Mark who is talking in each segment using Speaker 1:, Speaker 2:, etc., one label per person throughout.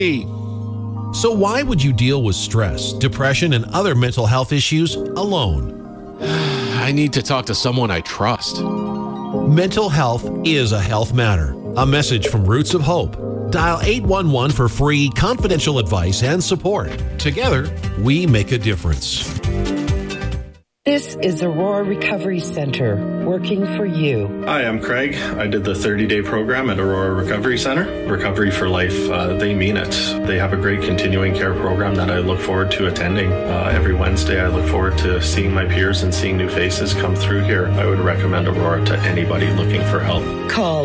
Speaker 1: So why would you deal with stress, depression, and other mental health issues alone?
Speaker 2: I need to talk to someone I trust.
Speaker 1: Mental health is a health matter. A message from Roots of Hope. Dial 811 for free confidential advice and support. Together, we make a difference.
Speaker 3: This is Aurora Recovery Center, working for you.
Speaker 4: Hi, I'm Craig. I did the 30-day program at Aurora Recovery Center. Recovery for Life, they mean it. They have a great continuing care program that I look forward to attending. Every Wednesday, I look forward to seeing my peers and seeing new faces come through here. I would recommend Aurora to anybody looking for help.
Speaker 3: Call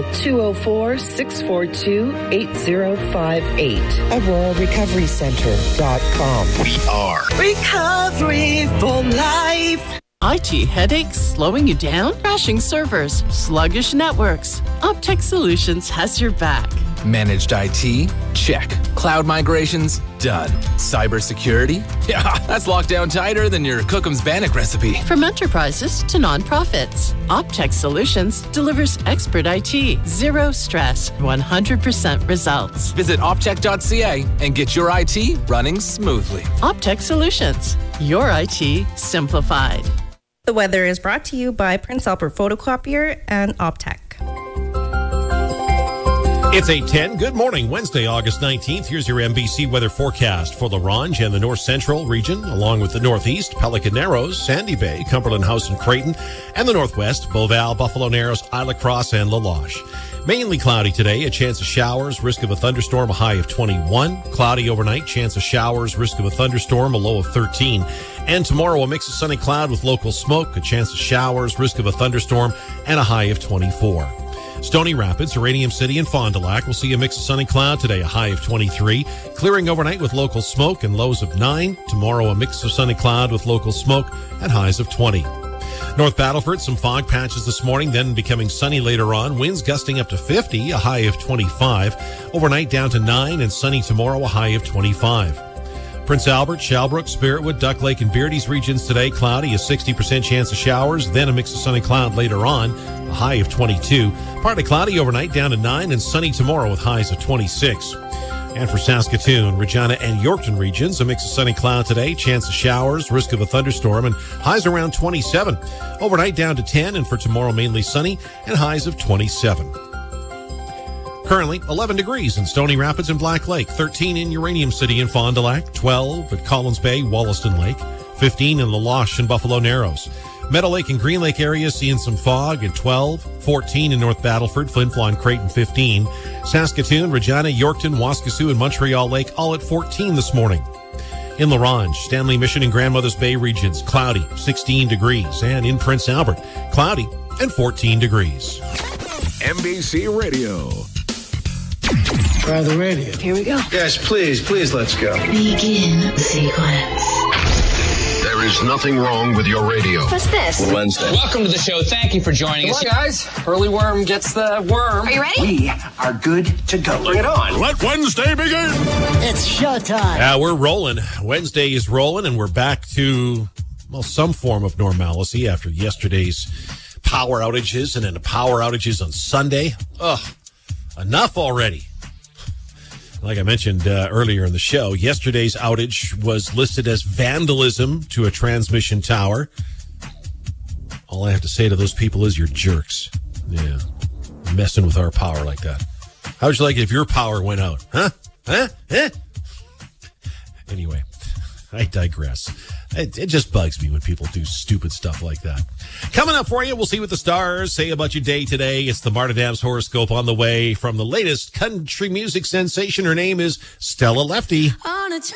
Speaker 3: 204-642-8058. AuroraRecoveryCenter.com.
Speaker 5: We are
Speaker 6: Recovery for Life.
Speaker 7: IT headaches slowing you down? Crashing servers, sluggish networks. Optech Solutions has your back.
Speaker 8: Managed IT? Check. Cloud migrations? Done. Cybersecurity? Yeah, that's locked down tighter than your Cookham's Bannock recipe.
Speaker 7: From enterprises to nonprofits, Optech Solutions delivers expert IT, zero stress, 100% results.
Speaker 8: Visit optech.ca and get your IT running smoothly.
Speaker 7: Optech Solutions, your IT simplified.
Speaker 9: The weather is brought to you by Prince Albert Photocopier and Optech.
Speaker 1: It's 8:10. Good morning, Wednesday, August 19th. Here's your NBC weather forecast for La Ronge and the North Central region, along with the Northeast, Pelican Narrows, Sandy Bay, Cumberland House and Creighton, and the Northwest, Beauval, Buffalo Narrows, Isla Crosse, and La Loche. Mainly cloudy today, a chance of showers, risk of a thunderstorm, a high of 21. Cloudy overnight, chance of showers, risk of a thunderstorm, a low of 13. And tomorrow, a mix of sunny cloud with local smoke, a chance of showers, risk of a thunderstorm, and a high of 24. Stony Rapids, Uranium City, and Fond du Lac will see a mix of sunny cloud today, a high of 23. Clearing overnight with local smoke and lows of 9. Tomorrow, a mix of sunny cloud with local smoke and highs of 20. North Battleford, some fog patches this morning, then becoming sunny later on. Winds gusting up to 50, a high of 25. Overnight down to 9 and sunny tomorrow, a high of 25. Prince Albert, Shalbrook, Spiritwood, Duck Lake, and Beardy's regions today, cloudy, a 60% chance of showers, then a mix of sunny cloud later on, a high of 22. Partly cloudy overnight, down to 9, and sunny tomorrow with highs of 26. And for Saskatoon, Regina, and Yorkton regions, a mix of sunny cloud today, chance of showers, risk of a thunderstorm, and highs around 27. Overnight down to 10, and for tomorrow mainly sunny, and highs of 27. Currently, 11 degrees in Stony Rapids and Black Lake, 13 in Uranium City and Fond du Lac, 12 at Collins Bay, Wollaston Lake, 15 in La Loche and Buffalo Narrows. Meadow Lake and Green Lake areas seeing some fog at 12, 14 in North Battleford, Flin Flon, Creighton 15. Saskatoon, Regina, Yorkton, Waskesiu, and Montreal Lake all at 14 this morning. In La Ronge, Stanley Mission, and Grandmothers Bay regions, cloudy, 16 degrees. And in Prince Albert, cloudy and 14 degrees.
Speaker 5: NBC Radio.
Speaker 6: Try the radio.
Speaker 10: Here we go.
Speaker 4: Yes, please, let's go.
Speaker 10: Begin sequence.
Speaker 5: There is nothing wrong with your radio.
Speaker 10: What's this?
Speaker 4: Wednesday.
Speaker 11: Welcome to the show. Thank you for joining us.
Speaker 6: Come on, guys. Early worm gets the worm.
Speaker 10: Are you ready?
Speaker 6: We are good to go. Bring it on.
Speaker 1: Let Wednesday begin.
Speaker 6: It's showtime.
Speaker 1: We're rolling. Wednesday is rolling, and we're back to, well, some form of normalcy after yesterday's power outages and then the power outages on Sunday. Ugh, enough already. Like I mentioned earlier in the show, yesterday's outage was listed as vandalism to a transmission tower. All I have to say to those people is you're jerks. Yeah, messing with our power like that. How would you like it if your power went out? Huh? Anyway, I digress. It just bugs me when people do stupid stuff like that. Coming up for you, we'll see what the stars say about your day today. It's the Marta Dams horoscope on the way from the latest country music sensation. Her name is Stella Lefty.